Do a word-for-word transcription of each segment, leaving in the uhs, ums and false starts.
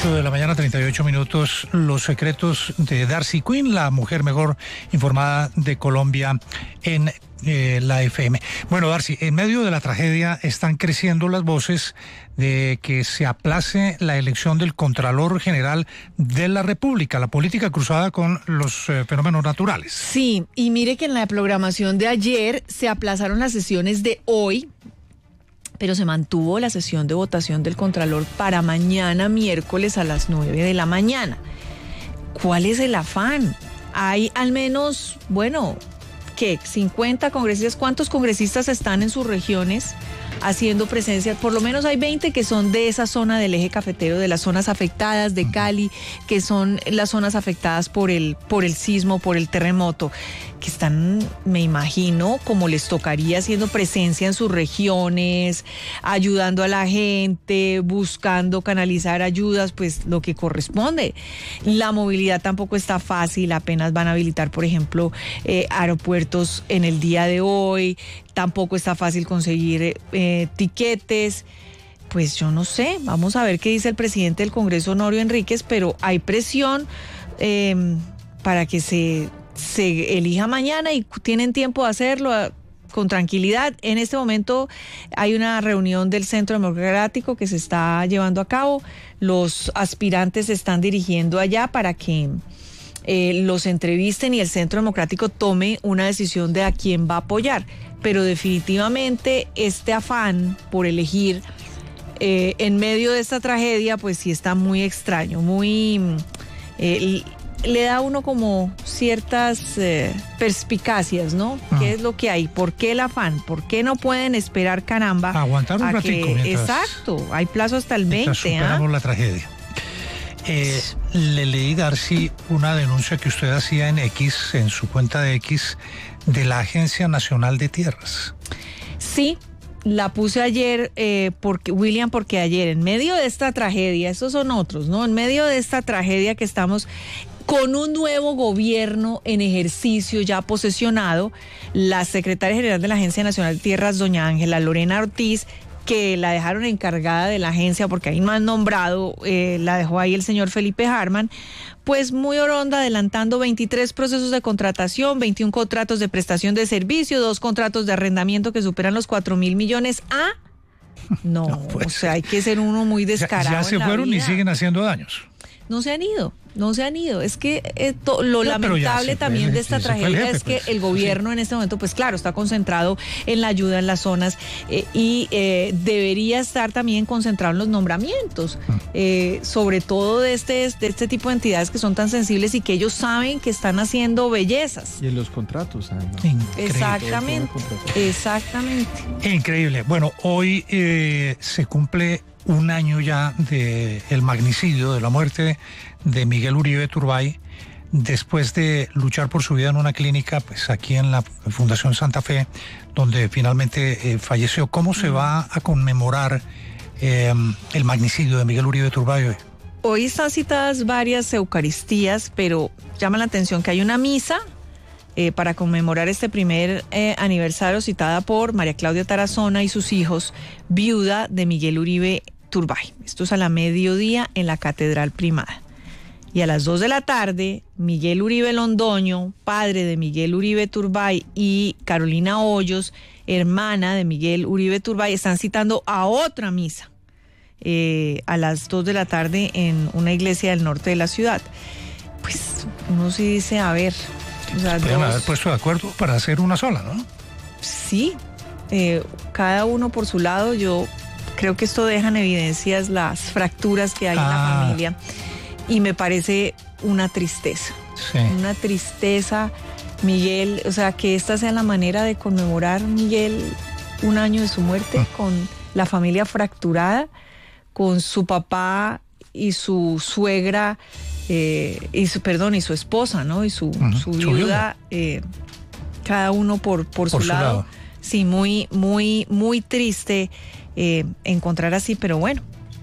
ocho de la mañana, treinta y ocho minutos, los secretos de Darcy Quinn, la mujer mejor informada de Colombia en eh, la F M. Bueno, Darcy, en medio de la tragedia están creciendo las voces de que se aplace la elección del Contralor General de la República, la política cruzada con los eh, fenómenos naturales. Sí, y mire que en la programación de ayer se aplazaron las sesiones de hoy, pero se mantuvo la sesión de votación del Contralor para mañana miércoles a las nueve de la mañana. ¿Cuál es el afán? Hay al menos, bueno, ¿qué? cincuenta congresistas. ¿Cuántos congresistas están en sus regiones haciendo presencia? Por lo menos hay veinte que son de esa zona del eje cafetero, de las zonas afectadas de Cali, que son las zonas afectadas por el, por el sismo, por el terremoto, que están, me imagino, como les tocaría, haciendo presencia en sus regiones, ayudando a la gente, buscando canalizar ayudas, pues lo que corresponde. La movilidad tampoco está fácil, apenas van a habilitar, por ejemplo, eh, aeropuertos en el día de hoy, tampoco está fácil conseguir eh, tiquetes. Pues yo no sé, vamos a ver qué dice el presidente del Congreso, Honorio Enríquez, pero hay presión eh, para que se... se elija mañana y tienen tiempo de hacerlo con tranquilidad. En este momento hay una reunión del Centro Democrático que se está llevando a cabo. Los aspirantes se están dirigiendo allá para que eh, los entrevisten y el Centro Democrático tome una decisión de a quién va a apoyar. Pero definitivamente este afán por elegir eh, en medio de esta tragedia, pues sí está muy extraño, muy... Eh, le da a uno como ciertas eh, perspicacias, ¿no? Ah. ¿Qué es lo que hay? ¿Por qué el afán? ¿Por qué no pueden esperar, caramba? Aguantar un ratico. Que, mientras, exacto, hay plazo hasta el veinte. Superamos ¿ah? la tragedia. Eh, le leí, Darcy, una denuncia que usted hacía en X, en su cuenta de X, de la Agencia Nacional de Tierras. Sí. La puse ayer, eh, porque William, porque ayer, en medio de esta tragedia, esos son otros, ¿no? En medio de esta tragedia que estamos con un nuevo gobierno en ejercicio ya posesionado, la secretaria general de la Agencia Nacional de Tierras, doña Ángela Lorena Ortiz, que la dejaron encargada de la agencia porque ahí no han nombrado, eh, la dejó ahí el señor Felipe Harman, pues muy oronda, adelantando veintitrés procesos de contratación, veintiún contratos de prestación de servicio, dos contratos de arrendamiento que superan los cuatro mil millones. Ah, no, no pues, o sea, hay que ser uno muy descarado. Ya, ya se fueron vida. Y siguen haciendo daños. No se han ido, no se han ido. Es que eh, to, lo no, lamentable también el, de esta tragedia jefe, es que pues, el gobierno sí. en este momento, pues claro, está concentrado en la ayuda en las zonas eh, y eh, debería estar también concentrado en los nombramientos, eh, sobre todo de este, de este tipo de entidades que son tan sensibles y que ellos saben que están haciendo bellezas. Y en los contratos, además. Exactamente, exactamente. Increíble. Bueno, hoy eh, se cumple un año ya del magnicidio, de la muerte de Miguel Uribe Turbay, después de luchar por su vida en una clínica, pues aquí en la Fundación Santa Fe, donde finalmente eh, falleció. ¿Cómo se va a conmemorar eh, el magnicidio de Miguel Uribe Turbay hoy? Hoy están citadas varias eucaristías, pero llama la atención que hay una misa Eh, para conmemorar este primer eh, aniversario citada por María Claudia Tarazona y sus hijos, viuda de Miguel Uribe Turbay. Esto es a la mediodía en la Catedral Primada. Y a las dos de la tarde, Miguel Uribe Londoño, padre de Miguel Uribe Turbay, y Carolina Hoyos, hermana de Miguel Uribe Turbay, están citando a otra misa eh, a las dos de la tarde en una iglesia del norte de la ciudad. Pues uno sí dice, a ver... O sea, podrían dos... haber puesto de acuerdo para hacer una sola, ¿no? Sí, eh, cada uno por su lado. Yo creo que esto deja en evidencias las fracturas que hay ah. en la familia y me parece una tristeza, sí. una tristeza, Miguel, o sea, que esta sea la manera de conmemorar, Miguel, un año de su muerte ah. con la familia fracturada, con su papá y su suegra, Eh, y su perdón y su esposa, ¿no? Y su, uh-huh. su viuda, eh, cada uno por, por, por su, su lado. lado. Sí, muy, muy, muy triste eh, encontrar así, pero bueno,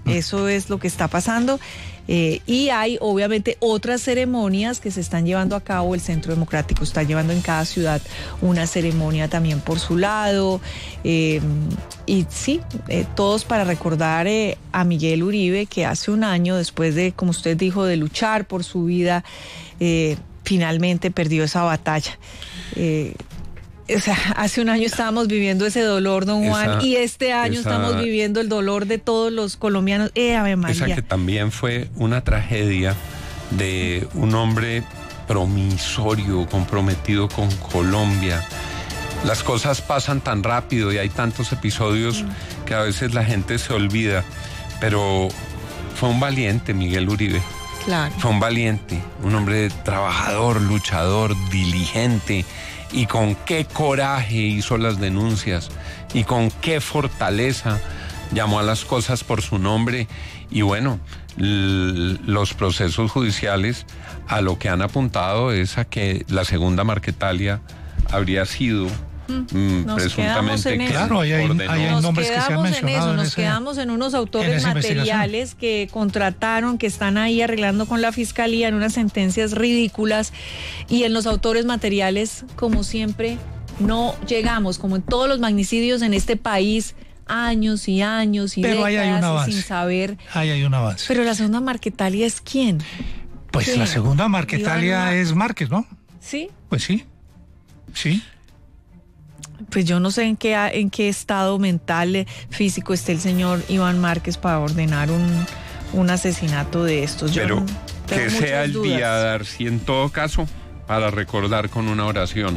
Eso es lo que está pasando. Eh, y hay obviamente otras ceremonias que se están llevando a cabo. El Centro Democrático está llevando en cada ciudad una ceremonia también por su lado. Eh, y sí, eh, todos para recordar eh, a Miguel Uribe, que hace un año, después de, como usted dijo, de luchar por su vida, eh, finalmente perdió esa batalla. Eh, O sea, hace un año estábamos viviendo ese dolor, don Juan, esa, y este año esa, estamos viviendo el dolor de todos los colombianos. Eh, Ave María. Esa que también fue una tragedia de un hombre promisorio, comprometido con Colombia. Las cosas pasan tan rápido y hay tantos episodios mm. que a veces la gente se olvida, pero fue un valiente Miguel Uribe. Claro. Fue un valiente, un hombre trabajador, luchador, diligente. Y con qué coraje hizo las denuncias y con qué fortaleza llamó a las cosas por su nombre. Y bueno, l- los procesos judiciales a lo que han apuntado es a que la segunda Marquetalia habría sido mm, presuntamente que claro, hay, hay, hay nombres que se han mencionado en eso, nos ese, quedamos en unos autores en materiales que contrataron, que están ahí arreglando con la fiscalía en unas sentencias ridículas, y en los autores materiales, como siempre, no llegamos, como en todos los magnicidios en este país, años y años y pero décadas ahí hay un avance. Sin saber. Ahí hay un avance. Pero la segunda Marquetalia es ¿quién? Pues ¿Quién? La segunda Marquetalia es Márquez, ¿no? Sí. Pues sí, sí. Pues yo no sé en qué, en qué estado mental, eh, físico esté el señor Iván Márquez para ordenar un, un asesinato de estos. Yo Pero que sea el dudas. día, Darcy, en todo caso, para recordar con una oración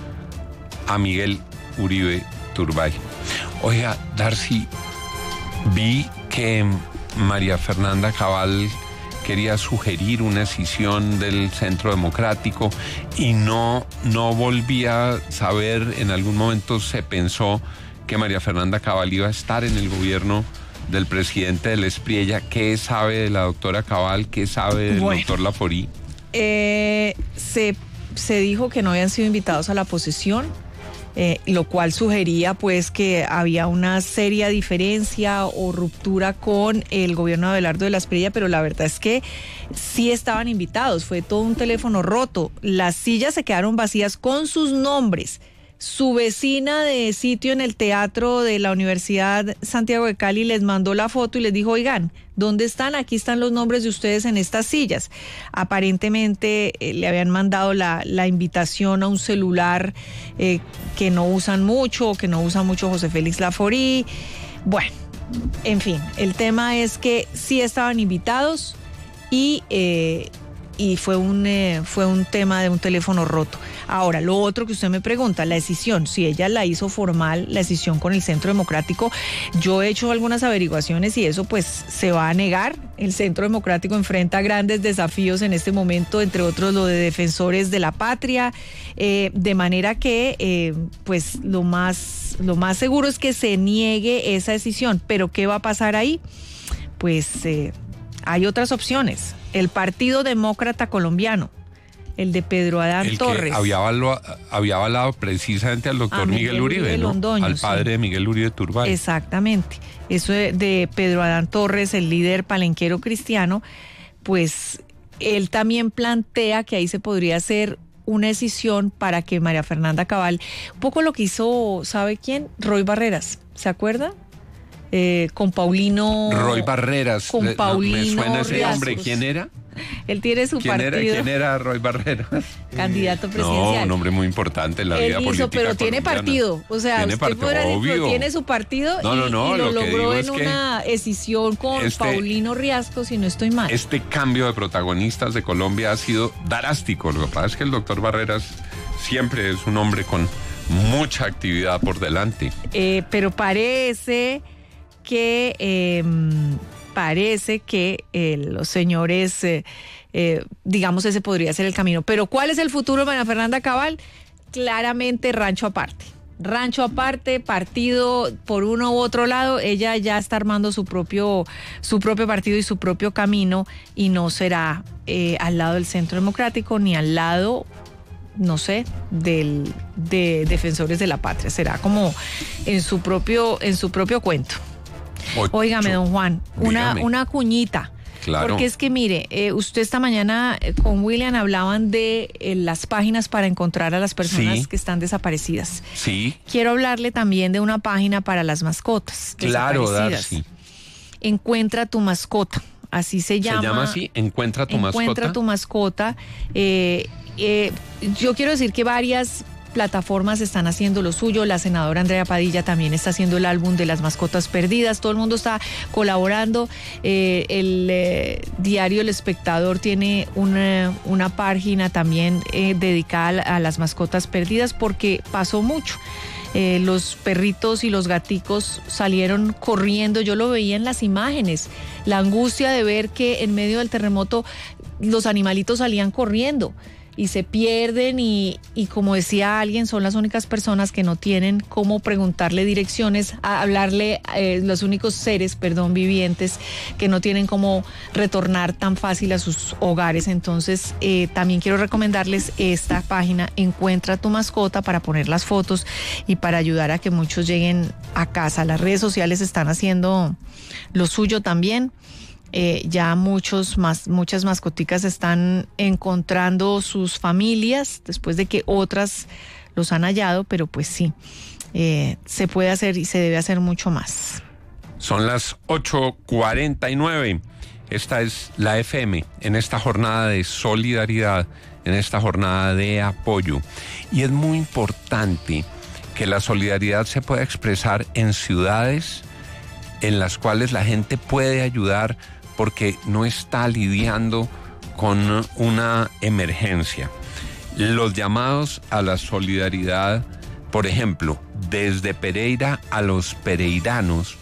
a Miguel Uribe Turbay. Oiga, Darcy, vi que María Fernanda Cabal quería sugerir una escisión del Centro Democrático y no, no volví a saber, en algún momento se pensó que María Fernanda Cabal iba a estar en el gobierno del presidente del Espriella. ¿Qué sabe de la doctora Cabal? ¿Qué sabe del bueno, doctor Laforí? Eh, se, se dijo que no habían sido invitados a la posesión. Eh, lo cual sugería pues que había una seria diferencia o ruptura con el gobierno de Abelardo de la Espriella, pero la verdad es que sí estaban invitados, fue todo un teléfono roto, las sillas se quedaron vacías con sus nombres. Su vecina de sitio en el teatro de la Universidad Santiago de Cali les mandó la foto y les dijo, oigan, ¿dónde están? Aquí están los nombres de ustedes en estas sillas. Aparentemente eh, le habían mandado la, la invitación a un celular eh, que no usan mucho, o que no usa mucho José Félix Laforí. Bueno, en fin, el tema es que sí estaban invitados y... Eh, y fue un eh, fue un tema de un teléfono roto. Ahora, lo otro que usted me pregunta, la decisión, si ella la hizo formal, la decisión con el Centro Democrático, yo he hecho algunas averiguaciones y eso pues se va a negar. El Centro Democrático enfrenta grandes desafíos en este momento, entre otros lo de defensores de la patria, eh, de manera que eh, pues lo más, lo más seguro es que se niegue esa decisión. Pero ¿qué va a pasar ahí? Pues eh, hay otras opciones. El Partido Demócrata Colombiano, el de Pedro Adán el Torres. Que había, avalado, había avalado precisamente al doctor Miguel, Miguel Uribe, Uribe ¿no? Londoño, al padre sí. de Miguel Uribe Turbay. Exactamente. Eso de, de Pedro Adán Torres, el líder palenquero cristiano, pues él también plantea que ahí se podría hacer una decisión para que María Fernanda Cabal, un poco lo que hizo, ¿sabe quién? Roy Barreras, ¿se acuerda? Eh, con Paulino... Roy Barreras. Con Paulino Me suena ese Riascos. Hombre. ¿Quién era? Él tiene su ¿Quién partido. Era, ¿Quién era Roy Barreras? Candidato presidencial. No, un hombre muy importante en la Él vida hizo, política pero tiene colombiana. partido. O sea, tiene usted podrá decir, pero tiene su partido no, no, no, y, y lo, lo que logró digo en es una escisión con este, Paulino Riascos, si no estoy mal. Este cambio de protagonistas de Colombia ha sido drástico. Lo que pasa es que el doctor Barreras siempre es un hombre con mucha actividad por delante. Eh, pero parece... que eh, parece que eh, los señores, eh, eh, digamos, ese podría ser el camino. Pero ¿cuál es el futuro de María Fernanda Cabal? Claramente rancho aparte. Rancho aparte, partido por uno u otro lado, ella ya está armando su propio, su propio partido y su propio camino, y no será eh, al lado del Centro Democrático ni al lado, no sé, del, de Defensores de la Patria. Será como en su propio, en su propio cuento. Ocho. Óigame, don Juan, una, Dígame. una cuñita. Claro. Porque es que mire, eh, usted esta mañana eh, con William hablaban de eh, las páginas para encontrar a las personas Sí. que están desaparecidas. Sí, Quiero hablarle también de una página para las mascotas claro, desaparecidas. Darcy. Encuentra tu mascota, así se llama. Se llama así, Encuentra tu Encuentra mascota. tu mascota. Eh, eh, yo quiero decir que varias plataformas están haciendo lo suyo. La senadora Andrea Padilla también está haciendo el álbum de las mascotas perdidas. Todo el mundo está colaborando. Eh, el eh, diario El Espectador tiene una, una página también eh, dedicada a, la- a las mascotas perdidas porque pasó mucho. Eh, los perritos y los gaticos salieron corriendo, yo lo veía en las imágenes, la angustia de ver que en medio del terremoto los animalitos salían corriendo y se pierden y, y como decía alguien, son las únicas personas que no tienen cómo preguntarle direcciones, a hablarle, eh, los únicos seres, perdón, vivientes que no tienen cómo retornar tan fácil a sus hogares. Entonces, eh, también quiero recomendarles esta página, Encuentra tu mascota, para poner las fotos y para ayudar a que muchos lleguen a casa. Las redes sociales están haciendo lo suyo también. Eh, ya muchos más, muchas mascoticas están encontrando sus familias después de que otras los han hallado, pero pues sí, eh, se puede hacer y se debe hacer mucho más. Son las ocho cuarenta y nueve. Esta es la F M en esta jornada de solidaridad, en esta jornada de apoyo. Y es muy importante que la solidaridad se pueda expresar en ciudades en las cuales la gente puede ayudar porque no está lidiando con una emergencia. Los llamados a la solidaridad, por ejemplo, desde Pereira a los pereiranos,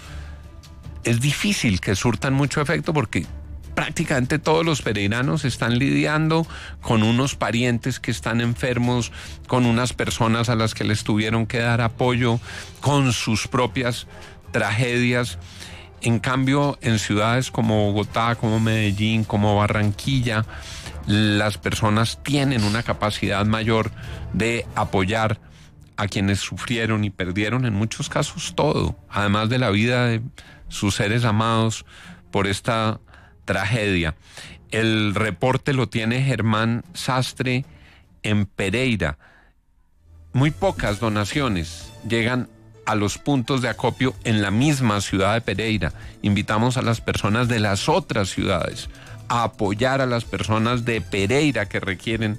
es difícil que surtan mucho efecto porque prácticamente todos los pereiranos están lidiando con unos parientes que están enfermos, con unas personas a las que les tuvieron que dar apoyo, con sus propias tragedias. En cambio, en ciudades como Bogotá, como Medellín, como Barranquilla, las personas tienen una capacidad mayor de apoyar a quienes sufrieron y perdieron en muchos casos todo, además de la vida de sus seres amados por esta tragedia. El reporte lo tiene Germán Sastre en Pereira. Muy pocas donaciones llegan a los puntos de acopio en la misma ciudad de Pereira. Invitamos a las personas de las otras ciudades a apoyar a las personas de Pereira que requieren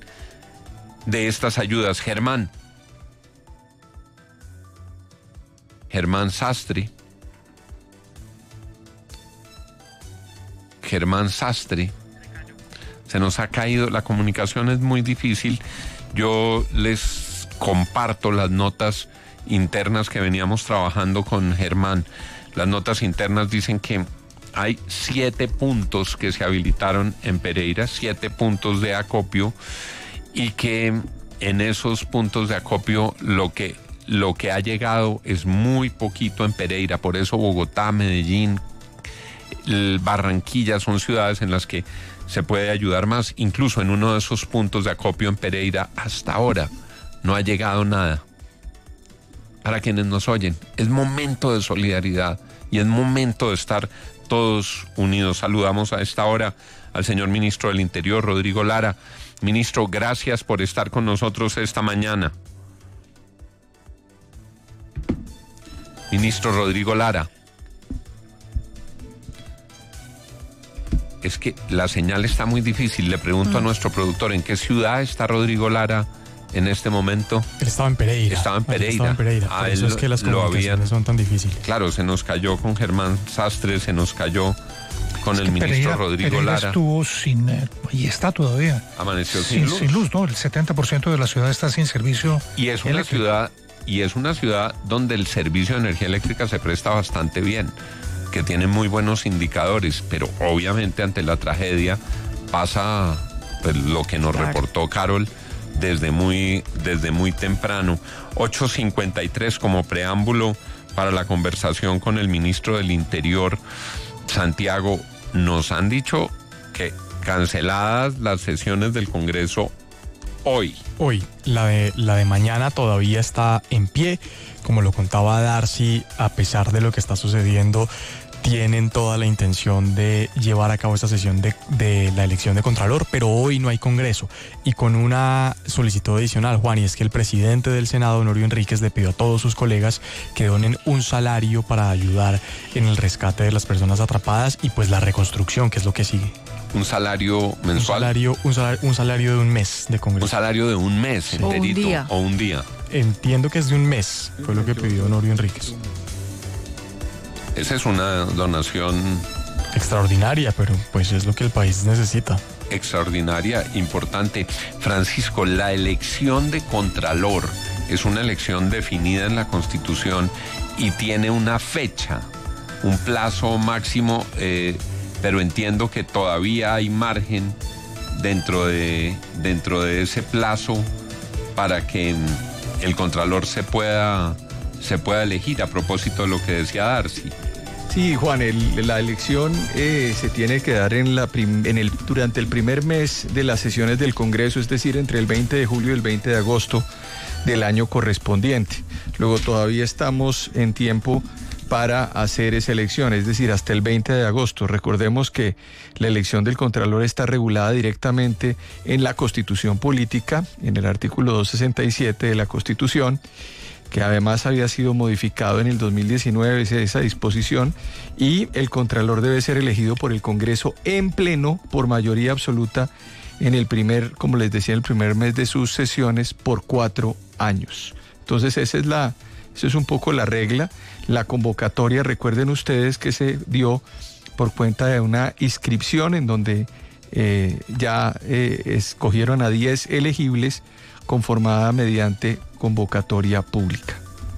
de estas ayudas. Germán. Germán Sastre. Germán Sastre. Se nos ha caído, la comunicación es muy difícil. Yo les comparto las notas internas que veníamos trabajando con Germán. Las notas internas dicen que hay siete puntos que se habilitaron en Pereira, siete puntos de acopio, y que en esos puntos de acopio lo que, lo que ha llegado es muy poquito en Pereira. Por eso Bogotá, Medellín, Barranquilla son ciudades en las que se puede ayudar más. Incluso en uno de esos puntos de acopio en Pereira hasta ahora no ha llegado nada. Para quienes nos oyen, es momento de solidaridad y es momento de estar todos unidos. Saludamos a esta hora al señor ministro del Interior, Rodrigo Lara. Ministro, gracias por estar con nosotros esta mañana. Ministro Rodrigo Lara. Es que la señal está muy difícil. Le pregunto mm. a nuestro productor, ¿en qué ciudad está Rodrigo Lara en este momento? Él estaba en Pereira. Estaba en Pereira. Estaba en Pereira. Ah, Por eso es que las comunicaciones habían, son tan difíciles. Claro, se nos cayó con Germán Sastre, se nos cayó con es el ministro Pereira, Rodrigo Pereira Lara. Estuvo sin, eh, y está todavía. Amaneció sin, sin luz. Sin luz, ¿no? El setenta por ciento de la ciudad está sin servicio. Y es una eléctrico. ciudad, y es una ciudad donde el servicio de energía eléctrica se presta bastante bien, que tiene muy buenos indicadores, pero obviamente ante la tragedia pasa pues, lo que nos claro. reportó Carol desde muy, desde muy temprano. ocho cincuenta y tres como preámbulo para la conversación con el ministro del Interior, Santiago. Nos han dicho que canceladas las sesiones del Congreso hoy. Hoy, la de, la de mañana todavía está en pie. Como lo contaba Darcy, a pesar de lo que está sucediendo tienen toda la intención de llevar a cabo esta sesión de, de la elección de Contralor, pero hoy no hay Congreso. Y con una solicitud adicional, Juan, y es que el presidente del Senado, Honorio Enríquez, le pidió a todos sus colegas que donen un salario para ayudar en el rescate de las personas atrapadas y pues la reconstrucción, que es lo que sigue. ¿Un salario mensual? Un salario, un salario, un salario de un mes de Congreso. Un salario de un mes enterito. O un día. O un día. Entiendo que es de un mes, fue lo que pidió Honorio Enríquez. Esa es una donación extraordinaria, pero pues es lo que el país necesita. Extraordinaria, importante. Francisco, la elección de Contralor es una elección definida en la Constitución y tiene una fecha, un plazo máximo, eh, pero entiendo que todavía hay margen dentro de, dentro de ese plazo para que el Contralor se pueda, se pueda elegir, a propósito de lo que decía Darcy. Sí, Juan, el, la elección eh, se tiene que dar en la prim, en el, durante el primer mes de las sesiones del Congreso, es decir, entre el veinte de julio y el veinte de agosto del año correspondiente. Luego todavía estamos en tiempo para hacer esa elección, es decir, hasta el veinte de agosto. Recordemos que la elección del Contralor está regulada directamente en la Constitución Política, en el artículo doscientos sesenta y siete de la Constitución, que además había sido modificado en el dos mil diecinueve esa disposición, y el Contralor debe ser elegido por el Congreso en pleno por mayoría absoluta en el primer, como les decía, el primer mes de sus sesiones por cuatro años. Entonces esa es la, esa es un poco la regla. La convocatoria, recuerden ustedes que se dio por cuenta de una inscripción en donde eh, ya eh, escogieron a diez elegibles, conformada mediante convocatoria pública.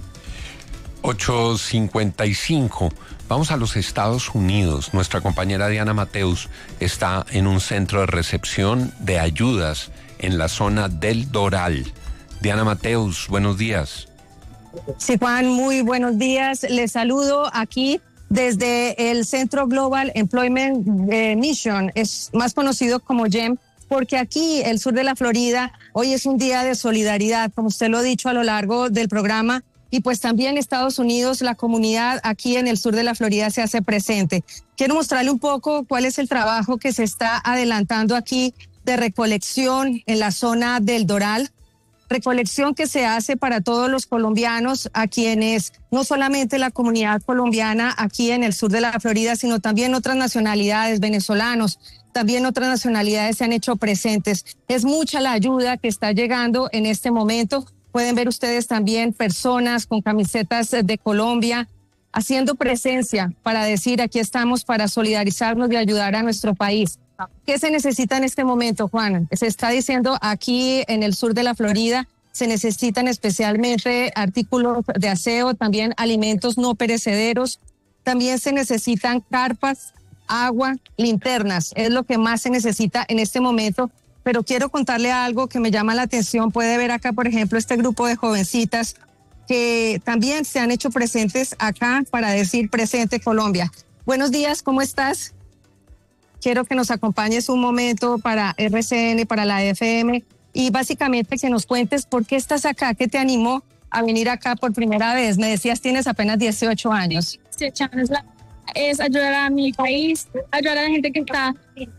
ocho cincuenta y cinco. Vamos a los Estados Unidos. Nuestra compañera Diana Mateus está en un centro de recepción de ayudas en la zona del Doral. Diana Mateus, buenos días. Sí, Juan, muy buenos días. Les saludo aquí desde el Centro Global Employment eh, Mission, es más conocido como G E M, porque aquí, el sur de la Florida, hoy es un día de solidaridad, como usted lo ha dicho a lo largo del programa, y pues también Estados Unidos, la comunidad aquí en el sur de la Florida se hace presente. Quiero mostrarle un poco cuál es el trabajo que se está adelantando aquí de recolección en la zona del Doral, recolección que se hace para todos los colombianos, a quienes no solamente la comunidad colombiana aquí en el sur de la Florida, sino también otras nacionalidades, venezolanos, también otras nacionalidades se han hecho presentes. Es mucha la ayuda que está llegando en este momento. Pueden ver ustedes también personas con camisetas de Colombia haciendo presencia para decir aquí estamos para solidarizarnos y ayudar a nuestro país. ¿Qué se necesita en este momento, Juan? Se está diciendo aquí en el sur de la Florida, se necesitan especialmente artículos de aseo, también alimentos no perecederos, también se necesitan carpas, agua, linternas, es lo que más se necesita en este momento. Pero quiero contarle algo que me llama la atención. Puede ver acá, por ejemplo, este grupo de jovencitas que también se han hecho presentes acá para decir presente Colombia. Buenos días, ¿cómo estás? Quiero que nos acompañes un momento para R C N, para la F M, y básicamente que nos cuentes por qué estás acá, qué te animó a venir acá por primera vez. Me decías tienes apenas dieciocho años. dieciocho años es ayudar a mi país, ayudar a la gente que está,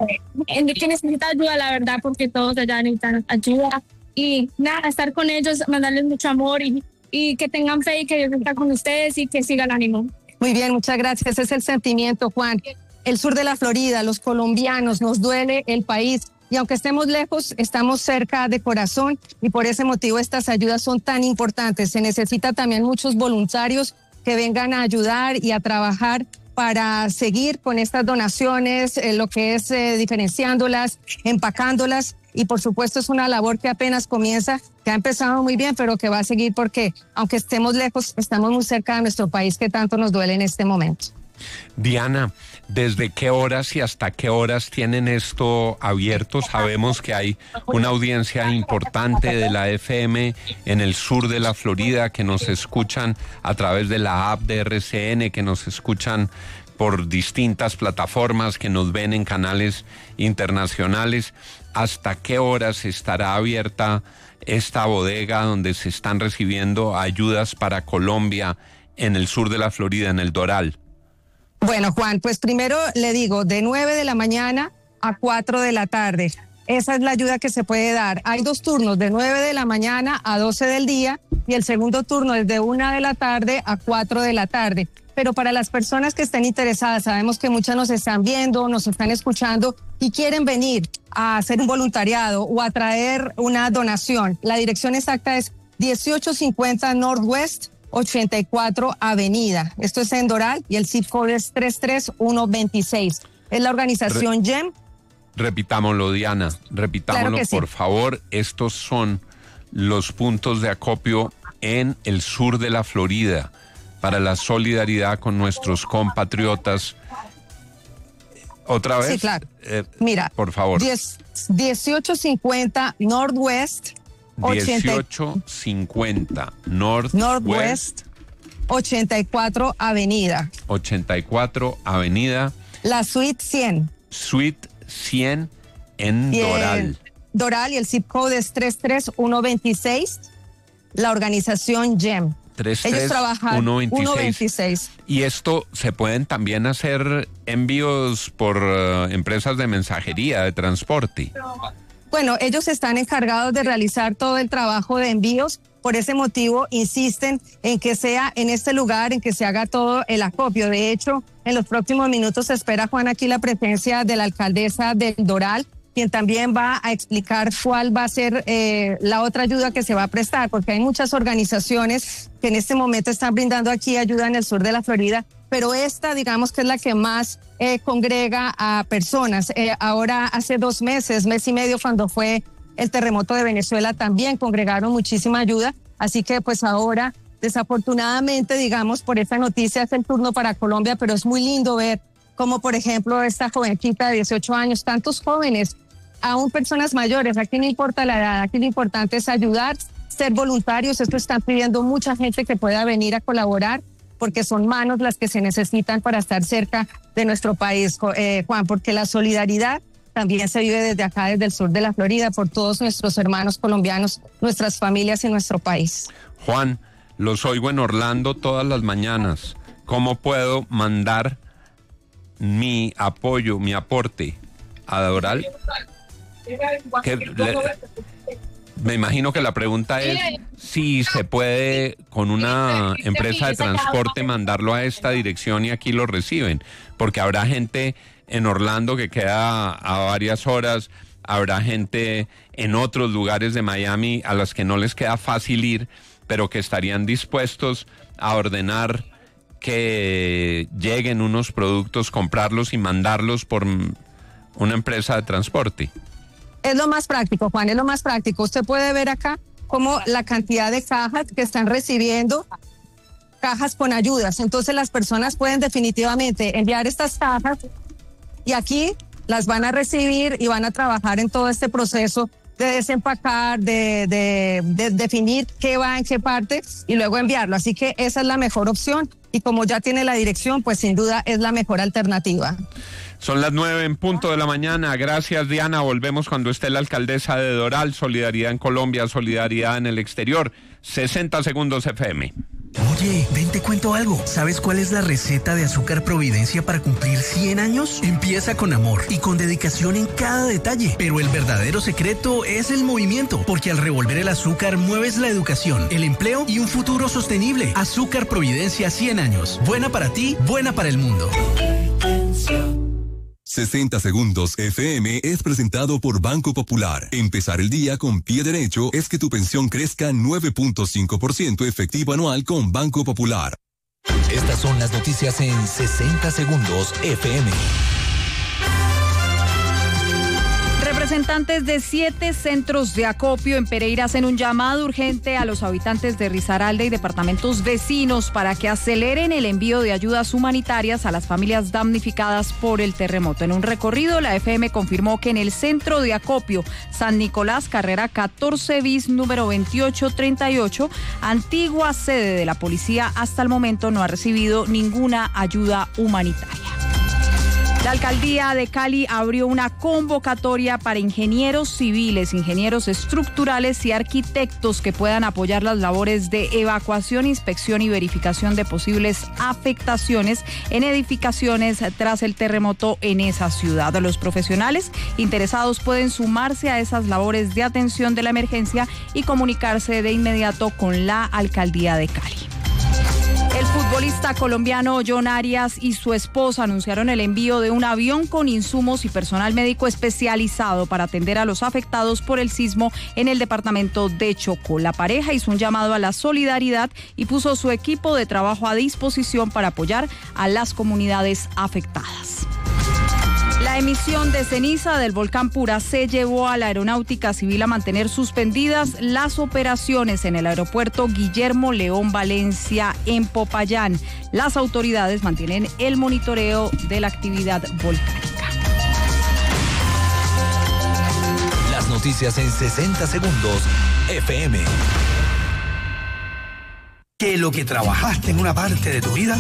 que necesita ayuda, la verdad, porque todos allá necesitan ayuda. Y nada, estar con ellos, mandarles mucho amor y, y que tengan fe y que Dios está con ustedes y que sigan ánimo. Muy bien, muchas gracias. Ese es el sentimiento, Juan. El sur de la Florida, los colombianos, nos duele el país. Y aunque estemos lejos, estamos cerca de corazón y por ese motivo estas ayudas son tan importantes. Se necesita también muchos voluntarios que vengan a ayudar y a trabajar para seguir con estas donaciones, eh, lo que es eh, diferenciándolas, empacándolas. Y por supuesto es una labor que apenas comienza, que ha empezado muy bien, pero que va a seguir porque aunque estemos lejos, estamos muy cerca de nuestro país que tanto nos duele en este momento. Diana, ¿desde qué horas y hasta qué horas tienen esto abierto? Sabemos que hay una audiencia importante de la F M en el sur de la Florida que nos escuchan a través de la app de R C N, que nos escuchan por distintas plataformas, que nos ven en canales internacionales. ¿Hasta qué horas estará abierta esta bodega donde se están recibiendo ayudas para Colombia en el sur de la Florida, en el Doral? Bueno, Juan, pues primero le digo, de nueve de la mañana a cuatro de la tarde. Esa es la ayuda que se puede dar. Hay dos turnos, de nueve de la mañana a doce del día, y el segundo turno es de una de la tarde a cuatro de la tarde. Pero para las personas que estén interesadas, sabemos que muchas nos están viendo, nos están escuchando y quieren venir a hacer un voluntariado o a traer una donación. La dirección exacta es dieciocho cincuenta Northwest ochenta y cuatro Avenida. Esto es en Doral y el zip code es tres tres uno dos seis. Es la organización G E M. Repitámoslo, Diana, repitámoslo, Claro que sí. por favor. Estos son los puntos de acopio en el sur de la Florida para la solidaridad con nuestros compatriotas. ¿Otra vez? Sí, claro. Eh, Mira, por favor. dieciocho cincuenta Northwest dieciocho cincuenta Northwest, Northwest ochenta y cuatro Avenida. ochenta y cuatro Avenida. La suite cien. Suite cien en Y Doral. el Doral y el zip code es tres tres uno dos seis. La organización G E M. tres Ellos tres trabajan uno uno veintiséis. veintiséis. Y esto se pueden también hacer envíos por uh, empresas de mensajería, de transporte. Bueno, ellos están encargados de realizar todo el trabajo de envíos. Por ese motivo insisten en que sea en este lugar, en que se haga todo el acopio. De hecho, en los próximos minutos se espera, Juan, aquí la presencia de la alcaldesa del Doral, quien también va a explicar cuál va a ser eh, la otra ayuda que se va a prestar, porque hay muchas organizaciones que en este momento están brindando aquí ayuda en el sur de la Florida, pero esta, digamos que es la que más eh, congrega a personas. Eh, ahora, hace dos meses, mes y medio, cuando fue el terremoto de Venezuela, también congregaron muchísima ayuda, así que pues ahora, desafortunadamente, digamos, por esta noticia es el turno para Colombia, pero es muy lindo ver como, por ejemplo, esta jovencita de dieciocho años, tantos jóvenes, aún personas mayores, aquí no importa la edad, aquí lo importante es ayudar, ser voluntarios. Esto están pidiendo mucha gente que pueda venir a colaborar, porque son manos las que se necesitan para estar cerca de nuestro país, eh, Juan, porque la solidaridad también se vive desde acá, desde el sur de la Florida, por todos nuestros hermanos colombianos, nuestras familias y nuestro país. Juan, los oigo en Orlando todas las mañanas. ¿Cómo puedo mandar mi apoyo, mi aporte a Doral? Que le, me imagino que la pregunta es si se puede con una empresa de transporte mandarlo a esta dirección y aquí lo reciben, porque habrá gente en Orlando que queda a varias horas, habrá gente en otros lugares de Miami a las que no les queda fácil ir, pero que estarían dispuestos a ordenar que lleguen unos productos, comprarlos y mandarlos por una empresa de transporte. Es lo más práctico, Juan, es lo más práctico. Usted puede ver acá como la cantidad de cajas que están recibiendo, cajas con ayudas. Entonces las personas pueden definitivamente enviar estas cajas y aquí las van a recibir y van a trabajar en todo este proceso de desempacar, de, de, de definir qué va en qué parte y luego enviarlo. Así que esa es la mejor opción y como ya tiene la dirección, pues sin duda es la mejor alternativa. Son las nueve en punto de la mañana. Gracias, Diana. Volvemos cuando esté la alcaldesa de Doral. Solidaridad en Colombia, solidaridad en el exterior. sesenta segundos F M. Oye, ven te cuento algo. ¿Sabes cuál es la receta de Azúcar Providencia para cumplir cien años? Empieza con amor y con dedicación en cada detalle. Pero el verdadero secreto es el movimiento, porque al revolver el azúcar mueves la educación, el empleo y un futuro sostenible. Azúcar Providencia cien años. Buena para ti, buena para el mundo. sesenta segundos F M es presentado por Banco Popular. Empezar el día con pie derecho es que tu pensión crezca nueve punto cinco por ciento efectivo anual con Banco Popular. Estas son las noticias en sesenta segundos F M. Representantes de siete centros de acopio en Pereira hacen un llamado urgente a los habitantes de Risaralda y departamentos vecinos para que aceleren el envío de ayudas humanitarias a las familias damnificadas por el terremoto. En un recorrido, la F M confirmó que en el centro de acopio San Nicolás, carrera catorce bis, número veintiocho treinta y ocho, antigua sede de la policía, hasta el momento no ha recibido ninguna ayuda humanitaria. La alcaldía de Cali abrió una convocatoria para ingenieros civiles, ingenieros estructurales y arquitectos que puedan apoyar las labores de evacuación, inspección y verificación de posibles afectaciones en edificaciones tras el terremoto en esa ciudad. Los profesionales interesados pueden sumarse a esas labores de atención de la emergencia y comunicarse de inmediato con la alcaldía de Cali. El futbolista colombiano John Arias y su esposa anunciaron el envío de un avión con insumos y personal médico especializado para atender a los afectados por el sismo en el departamento de Chocó. La pareja hizo un llamado a la solidaridad y puso su equipo de trabajo a disposición para apoyar a las comunidades afectadas. La emisión de ceniza del volcán Puracé llevó a la Aeronáutica Civil a mantener suspendidas las operaciones en el aeropuerto Guillermo León Valencia en Popayán. Las autoridades mantienen el monitoreo de la actividad volcánica. Las noticias en sesenta segundos, F M. Que lo que trabajaste en una parte de tu vida